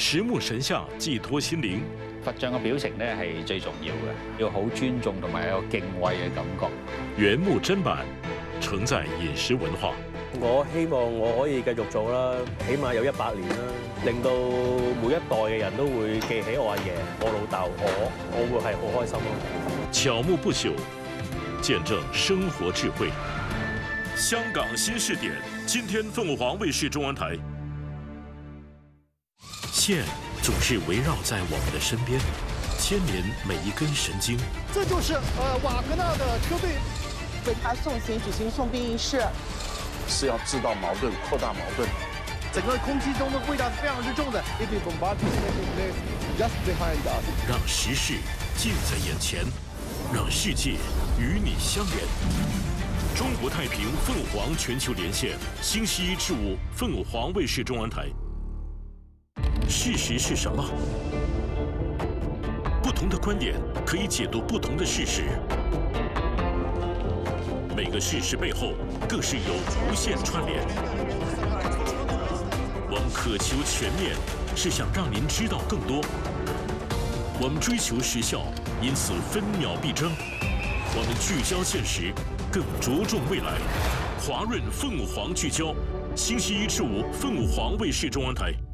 实木神像寄托心靈。 佛像嘅表情咧係最重要嘅，要好尊重同埋有敬畏嘅感覺。 原木砧板承載飲食文化。 我希望我可以繼續做啦，起碼有100年啦，令到每一代嘅人都會記起我阿爺、我老豆、我會係好開心咯。 巧木不朽，見證生活智慧。香港新視點，今天鳳凰衛視中文台。線總是圍繞在我們的身邊，牽連每一根神經。 這就是瓦格納的車隊為他送行舉行送殯儀式， 是要製造矛盾、擴大矛盾。 整個空氣中的味道是非常之重的。Just behind us， 讓時事近在眼前，讓世界與你相連。中國太平鳳凰全球連線，星期一至五，鳳凰衛視中文台。事實是什麼？不同的觀點可以解讀不同的事實。每個事實背後更是有無限串聯。我們渴求全面，是想讓您知道更多。我們追求時效，因此分秒必爭。我們聚焦現實，更着重未來。華潤鳳凰聚焦，星期一至五，鳳凰衛視中文台。